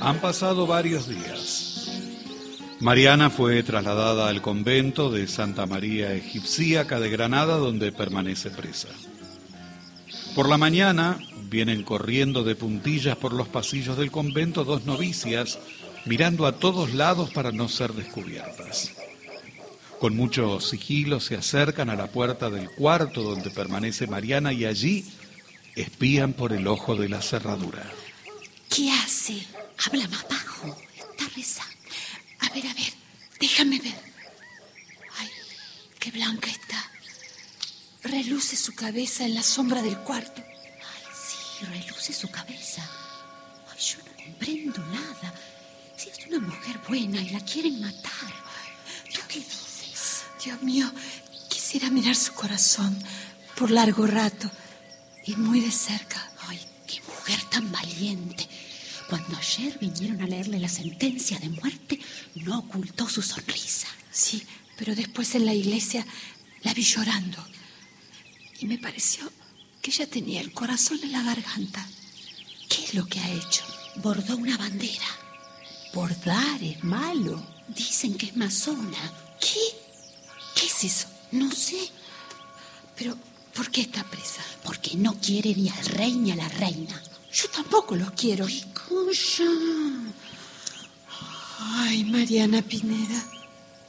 Han pasado varios días. Mariana fue trasladada al convento de Santa María Egipcíaca de Granada, donde permanece presa. Por la mañana vienen corriendo de puntillas por los pasillos del convento dos novicias, mirando a todos lados para no ser descubiertas. Con mucho sigilo se acercan a la puerta del cuarto donde permanece Mariana y allí espían por el ojo de la cerradura. ¿Qué hace? Habla más bajo. Está rezando. A ver, déjame ver. Ay, qué blanca está. Reluce su cabeza en la sombra del cuarto. Ay, sí, reluce su cabeza. Ay, yo no comprendo nada. Si es una mujer buena y la quieren matar. ¿Tú qué dices? Dios mío, quisiera mirar su corazón por largo rato y muy de cerca. Ay, qué mujer tan valiente. Cuando ayer vinieron a leerle la sentencia de muerte, no ocultó su sonrisa. Sí, pero después en la iglesia la vi llorando. Y me pareció que ella tenía el corazón en la garganta. ¿Qué es lo que ha hecho? Bordó una bandera. Bordar es malo. Dicen que es masona. ¿Qué? ¿Qué es eso? No sé. Pero, ¿por qué está presa? Porque no quiere ni al rey ni a la reina. Yo tampoco los quiero. Ay, Mariana Pineda,